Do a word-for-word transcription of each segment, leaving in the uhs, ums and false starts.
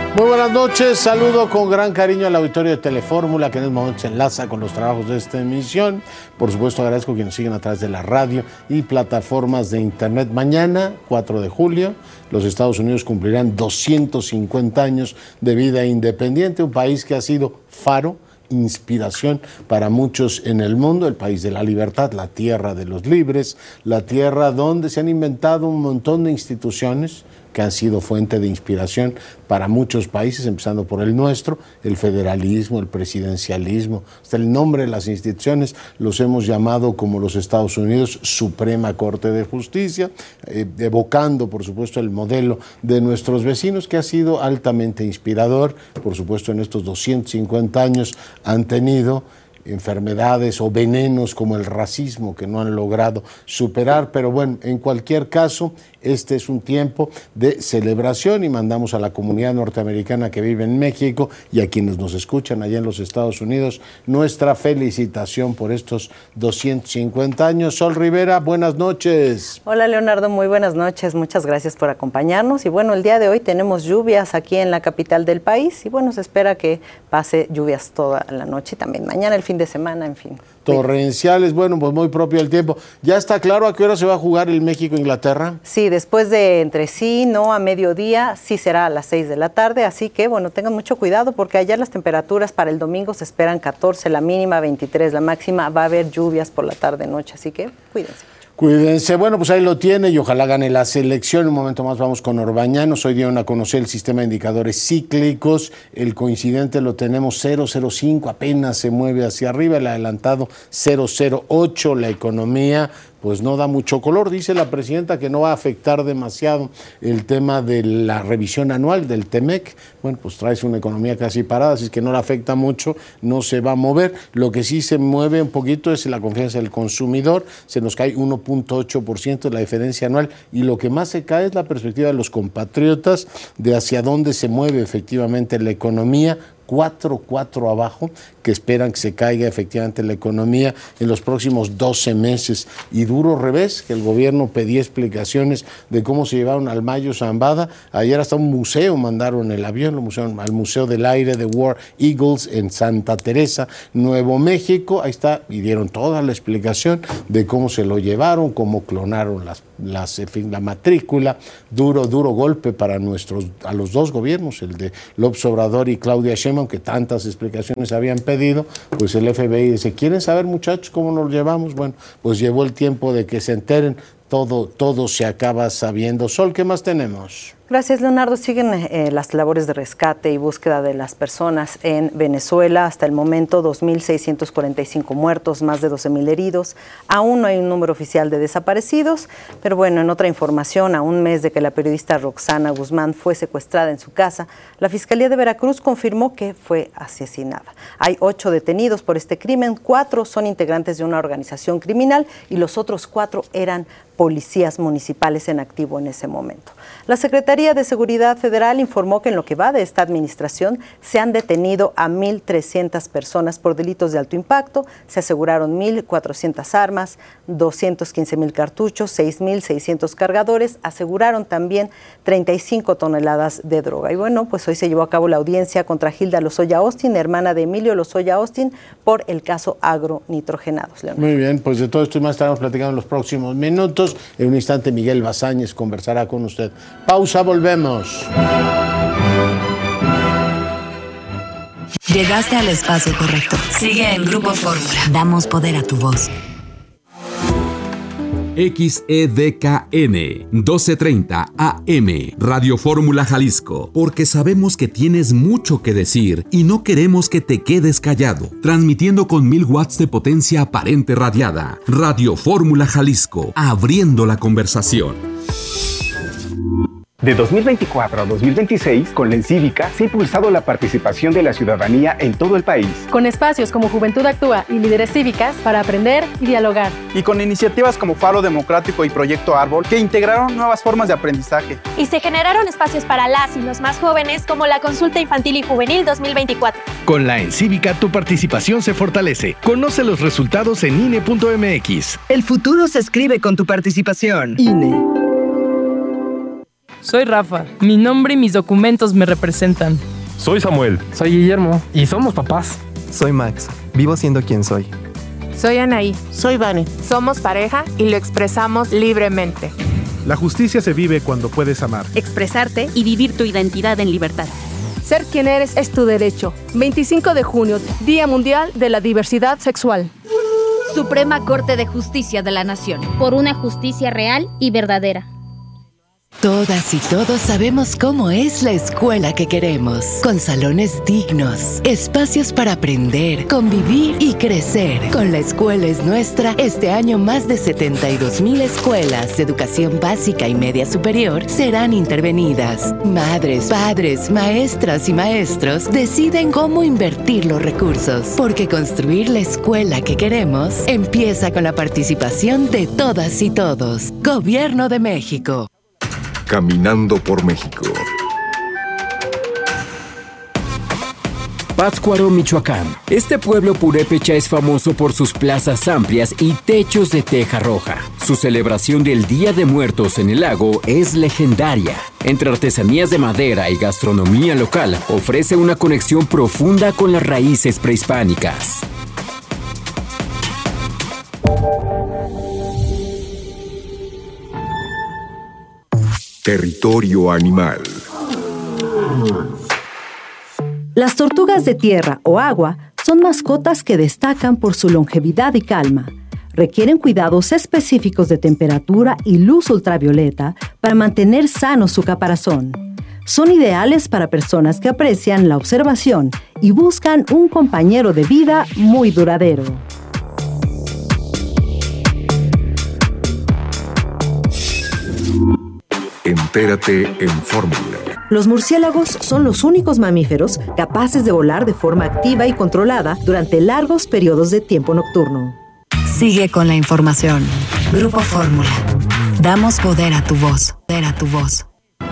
Muy buenas noches, saludo con gran cariño al auditorio de Telefórmula, que en este momento se enlaza con los trabajos de esta emisión. Por supuesto, agradezco a quienes siguen a través de la radio y plataformas de internet. Mañana, cuatro de julio, los Estados Unidos cumplirán doscientos cincuenta años de vida independiente, un país que ha sido faro, inspiración para muchos en el mundo, el país de la libertad, la tierra de los libres, la tierra donde se han inventado un montón de instituciones que han sido fuente de inspiración para muchos países, empezando por el nuestro, el federalismo, el presidencialismo, hasta el nombre de las instituciones los hemos llamado, como los Estados Unidos, Suprema Corte de Justicia, eh, evocando, por supuesto, el modelo de nuestros vecinos, que ha sido altamente inspirador. Por supuesto, en estos doscientos cincuenta años han tenido enfermedades o venenos como el racismo que no han logrado superar, pero bueno, en cualquier caso, este es un tiempo de celebración y mandamos a la comunidad norteamericana que vive en México y a quienes nos escuchan allá en los Estados Unidos nuestra felicitación por estos doscientos cincuenta años. Sol Rivera, buenas noches. Hola Leonardo, muy buenas noches, muchas gracias por acompañarnos y bueno, el día de hoy tenemos lluvias aquí en la capital del país y bueno, se espera que pase lluvias toda la noche y también mañana, el fin de semana, en fin. Torrenciales, bueno, pues muy propio el tiempo. ¿Ya está claro a qué hora se va a jugar el México-Inglaterra? Sí, después de entre sí, no, a mediodía, sí será a las seis de la tarde, así que, bueno, tengan mucho cuidado porque allá las temperaturas para el domingo se esperan catorce, la mínima veintitrés, la máxima va a haber lluvias por la tarde-noche, así que cuídense. Cuídense. Bueno, pues ahí lo tiene y ojalá gane la selección. Un momento más vamos con Orbañanos. Hoy dieron a conocer el sistema de indicadores cíclicos. El coincidente lo tenemos cero coma cero cinco, apenas se mueve hacia arriba. El adelantado cero coma cero ocho. La economía pues no da mucho color. Dice la presidenta que no va a afectar demasiado el tema de la revisión anual del Temec. Bueno, pues traes una economía casi parada, así que no la afecta mucho, no se va a mover. Lo que sí se mueve un poquito es la confianza del consumidor. Se nos cae uno punto ocho por ciento de la diferencia anual y lo que más se cae es la perspectiva de los compatriotas de hacia dónde se mueve efectivamente la economía. cuatro punto cuatro abajo, que esperan que se caiga efectivamente la economía en los próximos doce meses. Y duro revés, que el gobierno pedía explicaciones de cómo se llevaron al Mayo Zambada. Ayer hasta un museo mandaron el avión, lo museo, al Museo del Aire de War Eagles en Santa Teresa, Nuevo México. Ahí está, y dieron toda la explicación de cómo se lo llevaron, cómo clonaron las, las, en fin, la matrícula. Duro, duro golpe para nuestros, a los dos gobiernos, el de López Obrador y Claudia Sheinbaum, que tantas explicaciones habían pedido. Pues el F B I dice, ¿quieren saber, muchachos, cómo nos llevamos? Bueno, pues llevó el tiempo de que se enteren, todo, todo se acaba sabiendo. Sol, ¿qué más tenemos? Gracias, Leonardo. Siguen eh, las labores de rescate y búsqueda de las personas en Venezuela. Hasta el momento, dos mil seiscientos cuarenta y cinco muertos, más de doce mil heridos. Aún no hay un número oficial de desaparecidos, pero bueno, en otra información, a un mes de que la periodista Roxana Guzmán fue secuestrada en su casa, la Fiscalía de Veracruz confirmó que fue asesinada. Hay ocho detenidos por este crimen, cuatro son integrantes de una organización criminal y los otros cuatro eran policías municipales en activo en ese momento. La Secretaría de Seguridad Federal informó que en lo que va de esta administración se han detenido a mil trescientas personas por delitos de alto impacto, se aseguraron mil cuatrocientas armas, doscientos quince mil cartuchos, seis mil seiscientos cargadores, aseguraron también treinta y cinco toneladas de droga. Y bueno, pues hoy se llevó a cabo la audiencia contra Gilda Lozoya Austin, hermana de Emilio Lozoya Austin, por el caso agronitrogenados. Leonardo. Muy bien, pues de todo esto y más estaremos platicando en los próximos minutos. En un instante Miguel Bazáñez conversará con usted. Pausa, volvemos. Llegaste al espacio correcto. Sigue en Grupo Fórmula. Damos poder a tu voz. X E D K N doce treinta A M Radio Fórmula Jalisco, porque sabemos que tienes mucho que decir y no queremos que te quedes callado. Transmitiendo con mil watts de potencia aparente radiada. Radio Fórmula Jalisco, abriendo la conversación. De dos mil veinticuatro a dos mil veintiséis, con la Encívica se ha impulsado la participación de la ciudadanía en todo el país. Con espacios como Juventud Actúa y Líderes Cívicas para aprender y dialogar. Y con iniciativas como Faro Democrático y Proyecto Árbol, que integraron nuevas formas de aprendizaje. Y se generaron espacios para las y los más jóvenes, como la Consulta Infantil y Juvenil dos mil veinticuatro. Con la Encívica tu participación se fortalece. Conoce los resultados en I N E punto M X. El futuro se escribe con tu participación. I N E. Soy Rafa. Mi nombre y mis documentos me representan. Soy Samuel. Soy Guillermo. Y somos papás. Soy Max. Vivo siendo quien soy. Soy Anaí. Soy Vane. Somos pareja y lo expresamos libremente. La justicia se vive cuando puedes amar, expresarte y vivir tu identidad en libertad. Ser quien eres es tu derecho. veinticinco de junio, Día Mundial de la Diversidad Sexual. Suprema Corte de Justicia de la Nación. Por una justicia real y verdadera. Todas y todos sabemos cómo es la escuela que queremos, con salones dignos, espacios para aprender, convivir y crecer. Con La Escuela es Nuestra, este año más de setenta y dos mil escuelas de educación básica y media superior serán intervenidas. Madres, padres, maestras y maestros deciden cómo invertir los recursos, porque construir la escuela que queremos empieza con la participación de todas y todos. Gobierno de México. Caminando por México. Pátzcuaro, Michoacán. Este pueblo purépecha es famoso por sus plazas amplias y techos de teja roja. Su celebración del Día de Muertos en el lago es legendaria. Entre artesanías de madera y gastronomía local, ofrece una conexión profunda con las raíces prehispánicas. Territorio animal. Las tortugas de tierra o agua son mascotas que destacan por su longevidad y calma. Requieren cuidados específicos de temperatura y luz ultravioleta para mantener sano su caparazón. Son ideales para personas que aprecian la observación y buscan un compañero de vida muy duradero. Entérate en Fórmula. Los murciélagos son los únicos mamíferos capaces de volar de forma activa y controlada durante largos periodos de tiempo nocturno. Sigue con la información. Grupo Fórmula. Damos poder a tu voz. Poder a tu voz.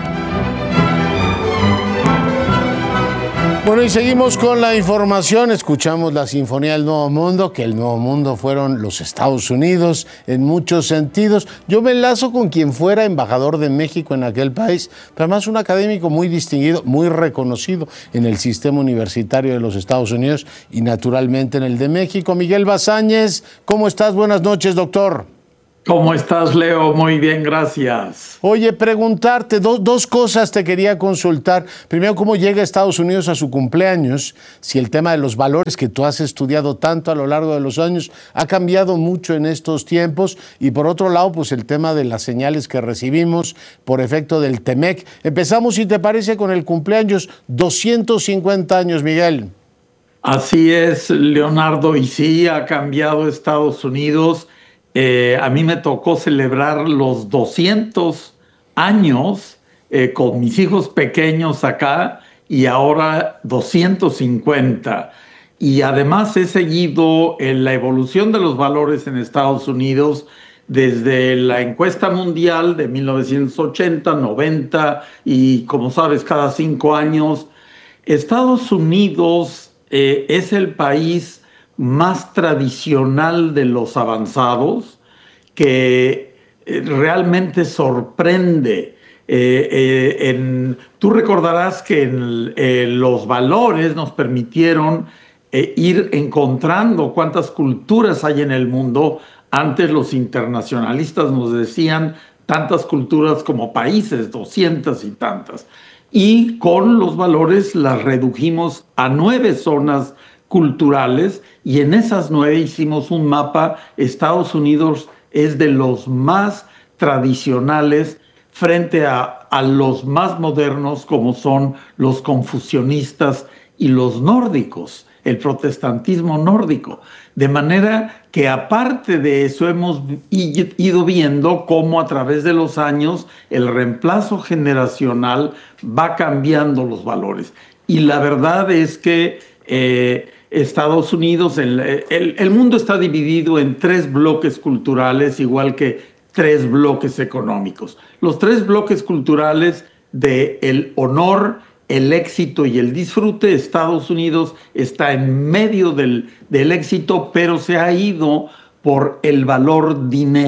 Bueno, y seguimos con la información. Escuchamos la Sinfonía del Nuevo Mundo, que el Nuevo Mundo fueron los Estados Unidos en muchos sentidos. Yo me enlazo con quien fuera embajador de México en aquel país, pero además un académico muy distinguido, muy reconocido en el sistema universitario de los Estados Unidos y naturalmente en el de México. Miguel Bazáñez, ¿cómo estás? Buenas noches, doctor. ¿Cómo estás, Leo? Muy bien, gracias. Oye, preguntarte, do, dos cosas te quería consultar. Primero, ¿cómo llega Estados Unidos a su cumpleaños? Si el tema de los valores que tú has estudiado tanto a lo largo de los años ha cambiado mucho en estos tiempos. Y por otro lado, pues el tema de las señales que recibimos por efecto del Temec. Empezamos, si te parece, con el cumpleaños, doscientos cincuenta años, Miguel. Así es, Leonardo, y sí ha cambiado Estados Unidos. Eh, a mí me tocó celebrar los doscientos años eh, con mis hijos pequeños acá y ahora doscientos cincuenta. Y además he seguido en la evolución de los valores en Estados Unidos desde la encuesta mundial de mil novecientos ochenta, noventa y, como sabes, cada cinco años. Estados Unidos eh, es el país más tradicional de los avanzados, que eh, realmente sorprende. Eh, eh, en, tú recordarás que en, eh, los valores nos permitieron eh, ir encontrando cuántas culturas hay en el mundo. Antes los internacionalistas nos decían tantas culturas como países, doscientas y tantas. Y con los valores las redujimos a nueve zonas culturales, y en esas nueve hicimos un mapa. Estados Unidos es de los más tradicionales frente a, a los más modernos, como son los confucianistas y los nórdicos, el protestantismo nórdico. De manera que, aparte de eso, hemos ido viendo cómo a través de los años el reemplazo generacional va cambiando los valores. Y la verdad es que eh, Estados Unidos, el, el, el mundo está dividido en tres bloques culturales, igual que tres bloques económicos. Los tres bloques culturales de el honor, el éxito y el disfrute. Estados Unidos está en medio del, del éxito, pero se ha ido por el valor dinero.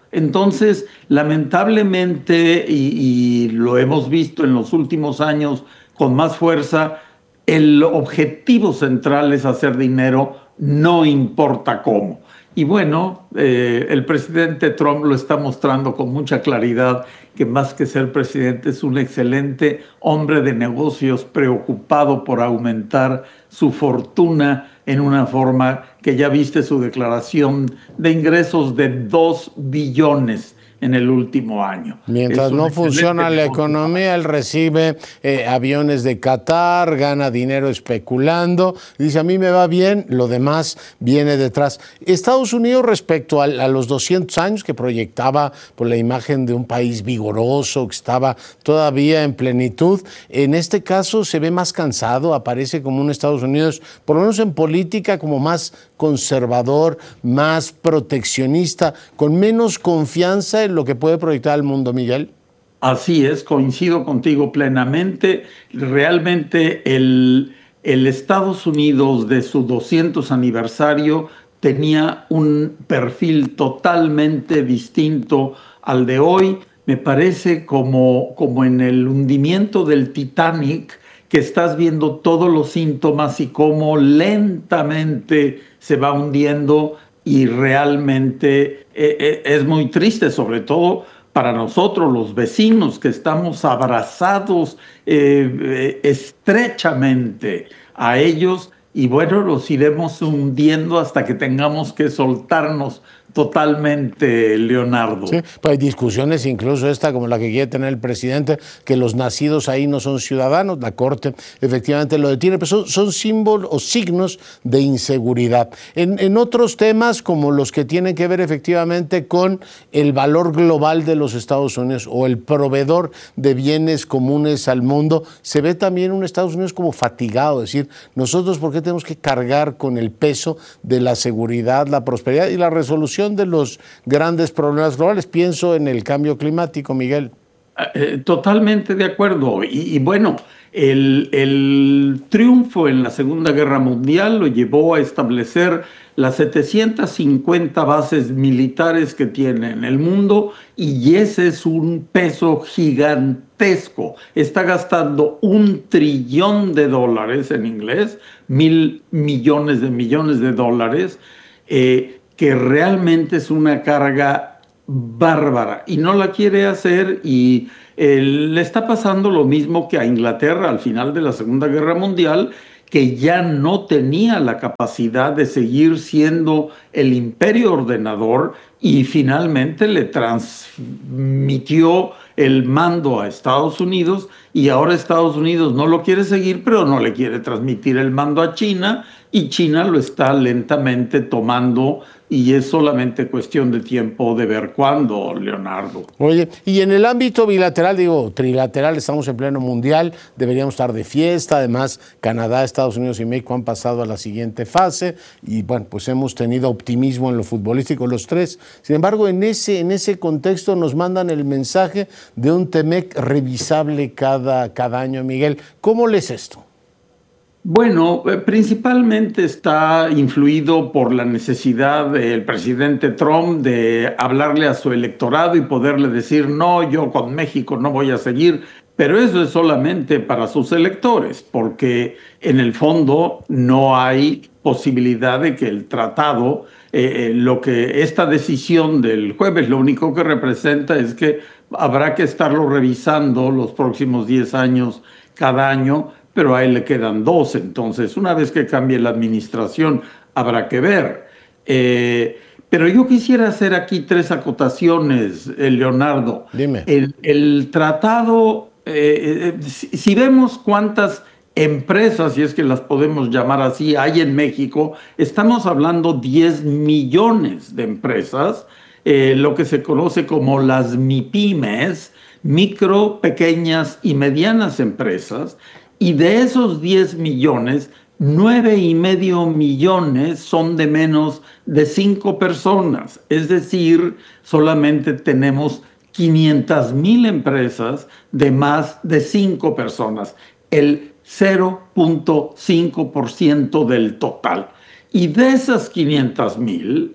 Entonces, lamentablemente, y, y lo hemos visto en los últimos años con más fuerza, el objetivo central es hacer dinero, no importa cómo. Y bueno, eh, el presidente Trump lo está mostrando con mucha claridad, que más que ser presidente es un excelente hombre de negocios preocupado por aumentar su fortuna en una forma que ya viste su declaración de ingresos de dos billones en el último año. Mientras no funciona la economía, él recibe eh, aviones de Qatar, gana dinero especulando, dice a mí me va bien, lo demás viene detrás. Estados Unidos, respecto a, a los doscientos años que proyectaba por la imagen de un país vigoroso, que estaba todavía en plenitud, en este caso se ve más cansado, aparece como un Estados Unidos, por lo menos en política, como más conservador, más proteccionista, con menos confianza en lo que puede proyectar al mundo, Miguel. Así es, coincido contigo plenamente. Realmente el, el Estados Unidos de su doscientos aniversario tenía un perfil totalmente distinto al de hoy. Me parece como, como en el hundimiento del Titanic, que estás viendo todos los síntomas y cómo lentamente se va hundiendo, y realmente eh, es muy triste, sobre todo para nosotros los vecinos que estamos abrazados eh, eh, estrechamente a ellos, y bueno, los iremos hundiendo hasta que tengamos que soltarnos totalmente, Leonardo. Sí, pues hay discusiones, incluso esta como la que quiere tener el presidente, que los nacidos ahí no son ciudadanos. La Corte efectivamente lo detiene, pero son, son símbolos o signos de inseguridad. En, en otros temas, como los que tienen que ver efectivamente con el valor global de los Estados Unidos o el proveedor de bienes comunes al mundo, se ve también un Estados Unidos como fatigado, es decir, nosotros ¿por qué tenemos que cargar con el peso de la seguridad, la prosperidad y la resolución de los grandes problemas globales? Pienso en el cambio climático, Miguel. Eh, totalmente de acuerdo. Y, y bueno, el, el triunfo en la Segunda Guerra Mundial lo llevó a establecer las setecientas cincuenta bases militares que tiene en el mundo, y ese es un peso gigantesco. Está gastando un trillón de dólares en inglés, mil millones de millones de dólares, eh, que realmente es una carga bárbara y no la quiere hacer, y eh, le está pasando lo mismo que a Inglaterra al final de la Segunda Guerra Mundial, que ya no tenía la capacidad de seguir siendo el imperio ordenador, y finalmente le transmitió el mando a Estados Unidos, y ahora Estados Unidos no lo quiere seguir, pero no le quiere transmitir el mando a China, y China lo está lentamente tomando, y es solamente cuestión de tiempo de ver cuándo, Leonardo. Oye, y en el ámbito bilateral, digo, trilateral, estamos en pleno mundial, deberíamos estar de fiesta. Además, Canadá, Estados Unidos y México han pasado a la siguiente fase, y bueno, pues hemos tenido optimismo en lo futbolístico los tres. Sin embargo, en ese, en ese contexto nos mandan el mensaje de un T-MEC revisable cada, cada año. Miguel, ¿cómo lees esto? Bueno, principalmente está influido por la necesidad del presidente Trump de hablarle a su electorado y poderle decir, no, yo con México no voy a seguir, pero eso es solamente para sus electores, porque en el fondo no hay posibilidad de que el tratado, eh, lo que esta decisión del jueves lo único que representa es que habrá que estarlo revisando los próximos diez años cada año, pero a él le quedan dos. Entonces, una vez que cambie la administración, habrá que ver. Eh, pero yo quisiera hacer aquí tres acotaciones, eh, Leonardo. Dime. El, el tratado, eh, eh, si, si vemos cuántas empresas, si es que las podemos llamar así, hay en México, estamos hablando diez millones de empresas, eh, lo que se conoce como las MIPYMES, micro, pequeñas y medianas empresas. Y de esos diez millones, nueve y medio millones son de menos de cinco personas. Es decir, solamente tenemos quinientas mil empresas de más de cinco personas, el cero punto cinco por ciento del total. Y de esas quinientas mil,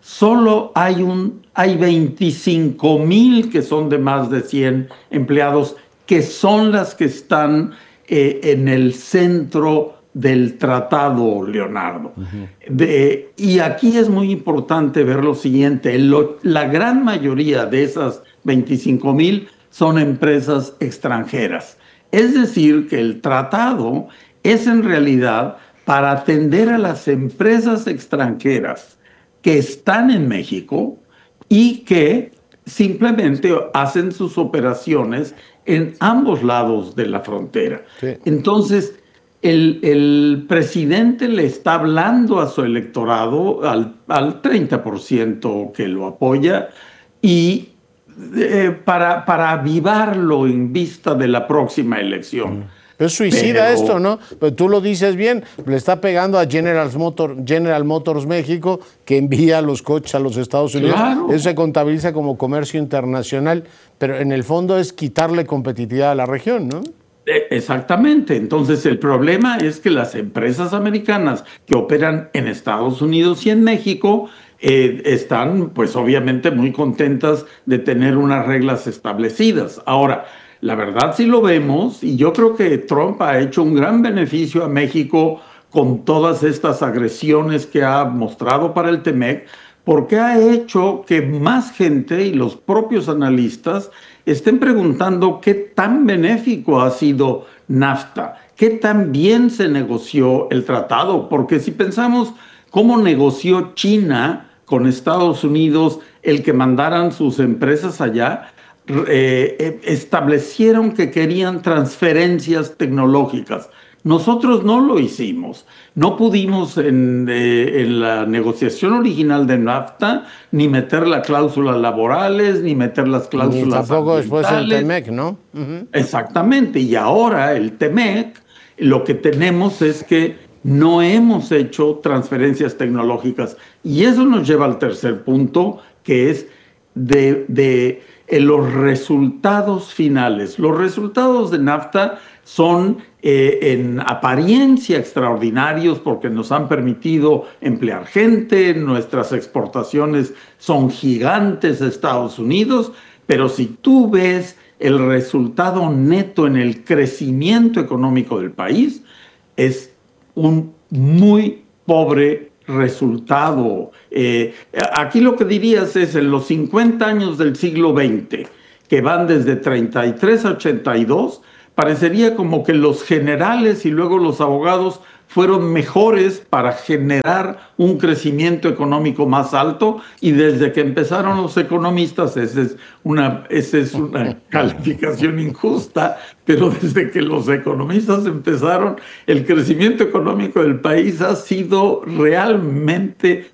solo hay, un, hay veinticinco mil que son de más de cien empleados, que son las que están eh, en el centro del tratado, Leonardo. Uh-huh. De, y aquí es muy importante ver lo siguiente, lo, la gran mayoría de esas veinticinco mil son empresas extranjeras. Es decir, que el tratado es en realidad para atender a las empresas extranjeras que están en México y que simplemente hacen sus operaciones en ambos lados de la frontera. Sí. Entonces, el, el presidente le está hablando a su electorado, al, al treinta por ciento que lo apoya, y eh, para, para avivarlo en vista de la próxima elección. Mm. Es suicida Pero, esto, ¿no? Pero tú lo dices bien, le está pegando a General Motors, General Motors México, que envía los coches a los Estados Unidos. Claro. Eso se contabiliza como comercio internacional, pero en el fondo es quitarle competitividad a la región, ¿no? Exactamente. Entonces el problema es que las empresas americanas que operan en Estados Unidos y en México eh, están, pues obviamente, muy contentas de tener unas reglas establecidas. Ahora, la verdad sí lo vemos, y yo creo que Trump ha hecho un gran beneficio a México con todas estas agresiones que ha mostrado para el T-MEC, porque ha hecho que más gente y los propios analistas estén preguntando qué tan benéfico ha sido NAFTA, qué tan bien se negoció el tratado, porque si pensamos cómo negoció China con Estados Unidos el que mandaran sus empresas allá, Eh, establecieron que querían transferencias tecnológicas. Nosotros no lo hicimos. No pudimos en, eh, en la negociación original de NAFTA ni meter las cláusulas laborales, ni meter las cláusulas ni tampoco después el T-MEC, ¿no? Uh-huh. Exactamente. Y ahora el T-MEC, lo que tenemos es que no hemos hecho transferencias tecnológicas. Y eso nos lleva al tercer punto, que es de... de en los resultados finales. Los resultados de NAFTA son eh, en apariencia extraordinarios porque nos han permitido emplear gente, nuestras exportaciones son gigantes a Estados Unidos, pero si tú ves el resultado neto en el crecimiento económico del país, es un muy pobre resultado. Eh, aquí lo que dirías es, en los cincuenta años del siglo veinte, que van desde treinta y tres a ochenta y dos, parecería como que los generales y luego los abogados fueron mejores para generar un crecimiento económico más alto, y desde que empezaron los economistas, esa es una, esa es una calificación injusta, pero desde que los economistas empezaron, el crecimiento económico del país ha sido realmente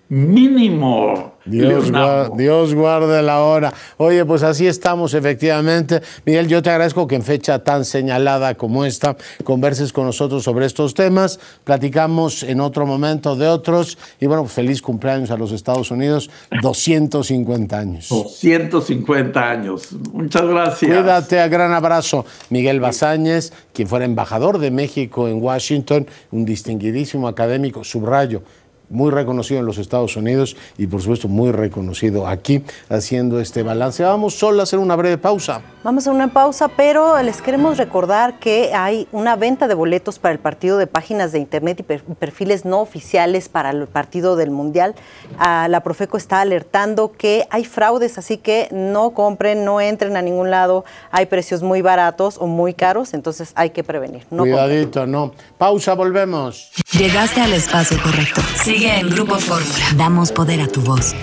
mínimo. Dios, guarde, Dios guarde la hora. Oye, pues así estamos efectivamente. Miguel, yo te agradezco que en fecha tan señalada como esta converses con nosotros sobre estos temas. Platicamos en otro momento de otros. Y bueno, feliz cumpleaños a los Estados Unidos. doscientos cincuenta años. doscientos cincuenta años. Muchas gracias. Cuídate, gran abrazo. Miguel Bazáñez, quien fuera embajador de México en Washington, un distinguidísimo académico, subrayo, muy reconocido en los Estados Unidos y por supuesto muy reconocido aquí, haciendo este balance. Vamos solo a hacer una breve pausa. Vamos a una pausa, pero les queremos recordar que hay una venta de boletos para el partido de páginas de internet y perfiles no oficiales para el partido del Mundial. Uh, la Profeco está alertando que hay fraudes, así que no compren, no entren a ningún lado. Hay precios muy baratos o muy caros, entonces hay que prevenir. No Cuidadito, compren. no. Pausa, volvemos. Llegaste al espacio correcto. Sigue en Grupo Fórmula. Damos poder a tu voz.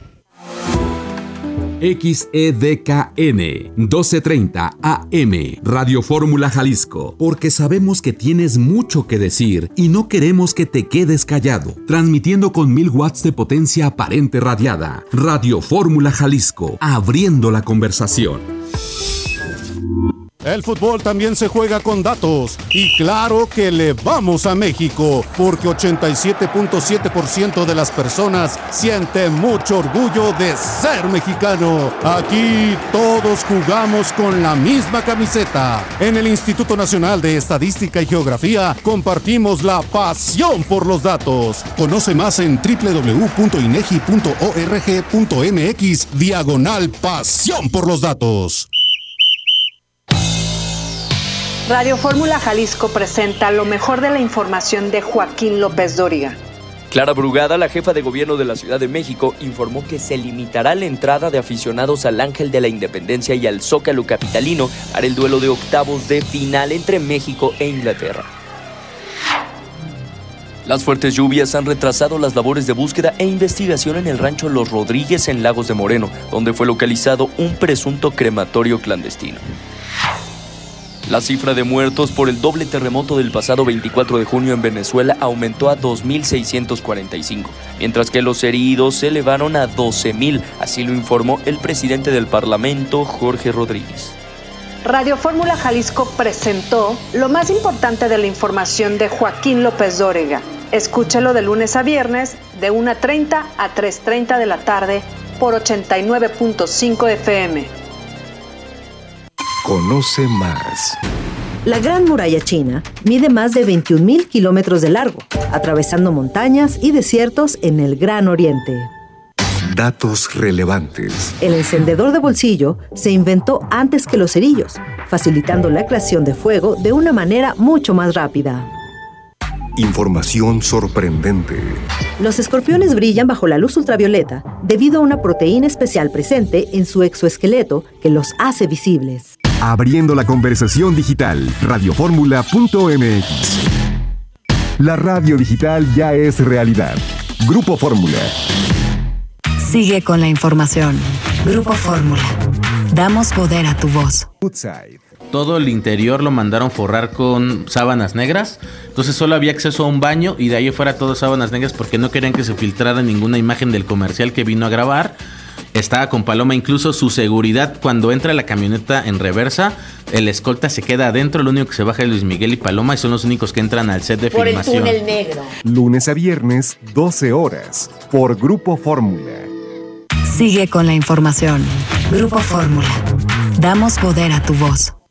X E D K N doce treinta A M Radio Fórmula Jalisco, porque sabemos que tienes mucho que decir y no queremos que te quedes callado. Transmitiendo con mil watts de potencia aparente radiada. Radio Fórmula Jalisco, abriendo la conversación. El fútbol también se juega con datos y claro que le vamos a México porque ochenta y siete punto siete por ciento de las personas sienten mucho orgullo de ser mexicano. Aquí todos jugamos con la misma camiseta. En el Instituto Nacional de Estadística y Geografía compartimos la pasión por los datos. Conoce más en doble u doble u doble u punto inegi punto org punto mx diagonal pasión por los datos. Radio Fórmula Jalisco presenta lo mejor de la información de Joaquín López Dóriga. Clara Brugada, la jefa de gobierno de la Ciudad de México, informó que se limitará la entrada de aficionados al Ángel de la Independencia y al Zócalo capitalino para el duelo de octavos de final entre México e Inglaterra. Las fuertes lluvias han retrasado las labores de búsqueda e investigación en el rancho Los Rodríguez en Lagos de Moreno, donde fue localizado un presunto crematorio clandestino. La cifra de muertos por el doble terremoto del pasado veinticuatro de junio en Venezuela aumentó a dos mil seiscientos cuarenta y cinco, mientras que los heridos se elevaron a doce mil, así lo informó el presidente del Parlamento, Jorge Rodríguez. Radio Fórmula Jalisco presentó lo más importante de la información de Joaquín López Dóriga. Escúchelo de lunes a viernes de una treinta a tres treinta de la tarde por ochenta y nueve punto cinco F M. Conoce más. La Gran Muralla China mide más de veintiún mil kilómetros de largo, atravesando montañas y desiertos en el Gran Oriente. Datos relevantes. El encendedor de bolsillo se inventó antes que los cerillos, facilitando la creación de fuego de una manera mucho más rápida. Información sorprendente. Los escorpiones brillan bajo la luz ultravioleta debido a una proteína especial presente en su exoesqueleto que los hace visibles. Abriendo la conversación digital, radio fórmula punto m x. La radio digital ya es realidad. Grupo Fórmula. Sigue con la información. Grupo Fórmula. Damos poder a tu voz. Todo el interior lo mandaron forrar con sábanas negras. Entonces solo había acceso a un baño y de ahí fuera todo sábanas negras porque no querían que se filtrara ninguna imagen del comercial que vino a grabar. Estaba con Paloma, incluso su seguridad cuando entra la camioneta en reversa, el escolta se queda adentro, lo único que se baja es Luis Miguel y Paloma y son los únicos que entran al set de por filmación. Por el túnel negro. Lunes a viernes, doce horas, por Grupo Fórmula. Sigue con la información. Grupo Fórmula. Damos poder a tu voz.